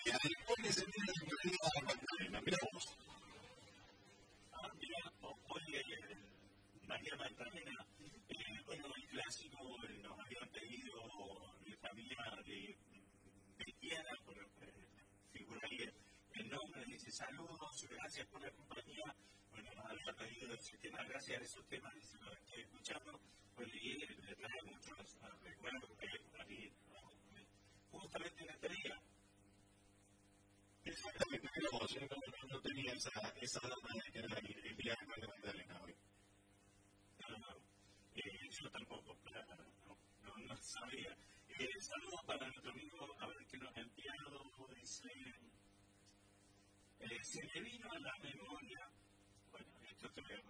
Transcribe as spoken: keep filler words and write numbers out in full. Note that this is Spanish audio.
Y después que se viene la María Magdalena, mira vos. Ah, mira, hoy María Magdalena, eh, bueno, el clásico nos habían pedido mi familia de, de Tiana, por eh, figura ahí el nombre, dice saludos, gracias por la compañía. Bueno, nos había pedido ese tema, gracias a esos temas, dice, lo estoy escuchando, pues y le trae muchos recuerdos que ahí, justamente en este día. Exactamente, mira vos, yo no, no tenía esa, esa data de que era el, el día de María Magdalena hoy. No, no, eh, yo tampoco, claro, no, no, no sabía. Eh, saludos para nuestro amigo, a ver qué nos ha enviado, dice, eh, se me vino a la